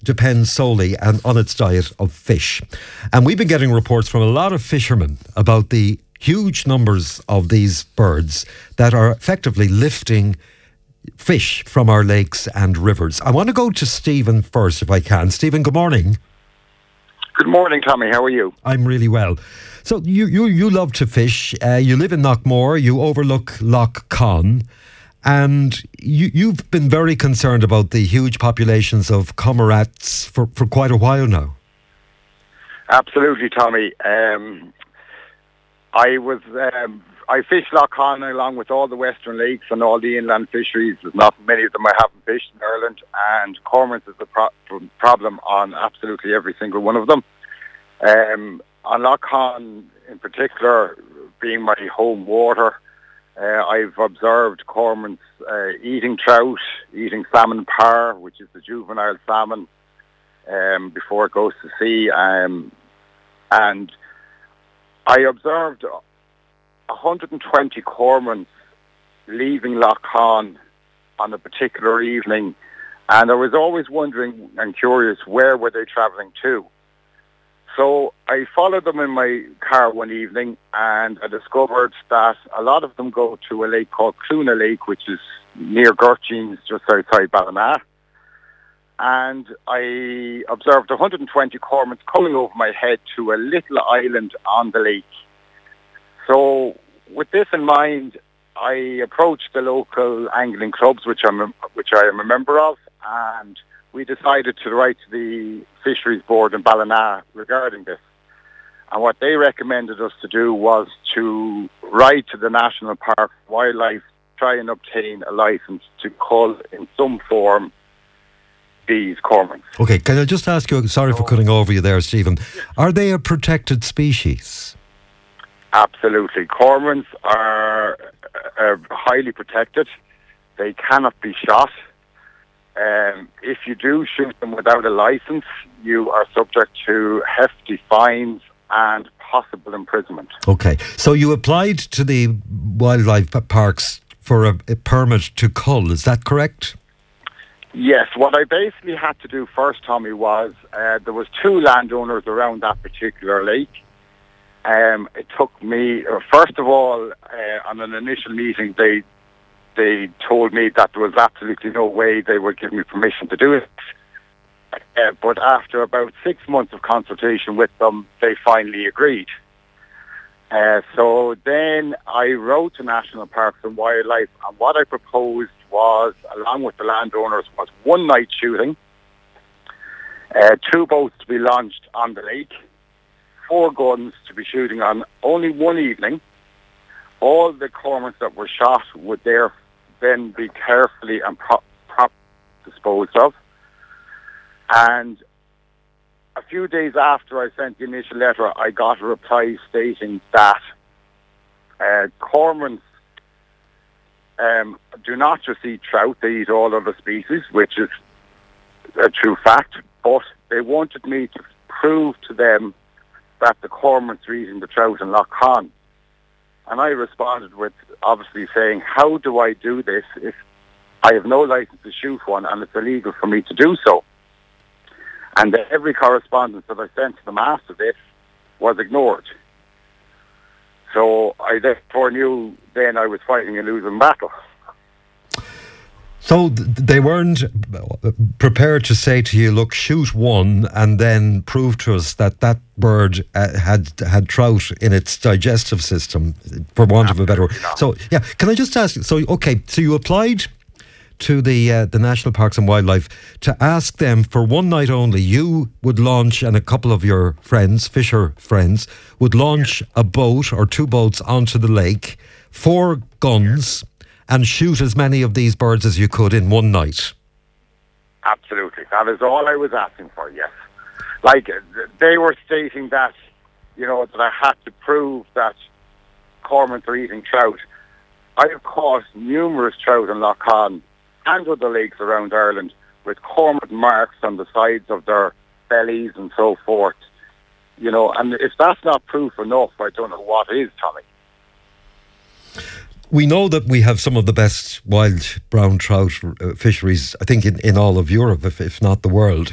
depends solely on its diet of fish. And we've been getting reports from a lot of fishermen about the huge numbers of these birds that are effectively lifting fish from our lakes and rivers. I want to go to Stephen first, if I can. Stephen, good morning. Good morning, Tommy. How are you? I'm really well. So you love to fish. You live in Knockmore. You overlook Lough Conn. And you've been very concerned about the huge populations of cormorants for quite a while now. Absolutely, Tommy. I fish Lough Conn along with all the western lakes and all the inland fisheries. There's not many of them I haven't fished in Ireland, and cormorants is a problem on absolutely every single one of them. On Lough Conn in particular, being my home water, I've observed cormorants eating trout, eating salmon parr, which is the juvenile salmon, before it goes to sea. And I observed 120 cormorants leaving Lough Conn on a particular evening, and I was always wondering and curious, where were they travelling to? So I followed them in my car one evening, and I discovered that a lot of them go to a lake called Cluna Lake, which is near Gurcheens, just outside Ballina. And I observed 120 cormorants coming over my head to a little island on the lake. So with this in mind, I approached the local angling clubs, which I am a member of, and we decided to write to the Fisheries Board in Ballina regarding this. And what they recommended us to do was to write to the National Park Wildlife, try and obtain a licence to cull in some form these cormorants. Okay, can I just ask you, sorry for cutting over you there, Stephen, are they a protected species? Absolutely. Cormorants are highly protected. They cannot be shot. If you do shoot them without a licence, you are subject to hefty fines and possible imprisonment. Okay, so you applied to the wildlife parks for a permit to cull, is that correct? Yes, what I basically had to do first, Tommy, was there was two landowners around that particular lake. It took me, first of all, on an initial meeting, they told me that there was absolutely no way they would give me permission to do it. But after about 6 months of consultation with them, they finally agreed. So then I wrote to National Parks and Wildlife, and what I proposed was, along with the landowners, was one night shooting, 2 boats to be launched on the lake, 4 guns to be shooting on only one evening. All the cormorants that were shot would then be carefully and properly disposed of. And a few days after I sent the initial letter, I got a reply stating that cormorants do not just eat trout, they eat all other species, which is a true fact, but they wanted me to prove to them that the cormorants are eating the trout in Lough Conn. And I responded with obviously saying, how do I do this if I have no license to shoot one and it's illegal for me to do so? And every correspondence that I sent to them after this was ignored. So I therefore knew then I was fighting a losing battle. So they weren't prepared to say to you, look, shoot one and then prove to us that that bird had trout in its digestive system, for want of a better word. So, yeah, can I just ask, so you applied to the National Parks and Wildlife to ask them for one night only, you would launch, and a couple of your friends, fisher friends, would launch a boat or 2 boats onto the lake, 4 guns, and shoot as many of these birds as you could in one night. Absolutely. That is all I was asking for, yes. Like, they were stating that, that I had to prove that cormorants are eating trout. I have caught numerous trout in Lough Conn and other lakes around Ireland with cormorant marks on the sides of their bellies and so forth. And if that's not proof enough, I don't know what is, Tommy. We know that we have some of the best wild brown trout fisheries, I think, in all of Europe, if not the world.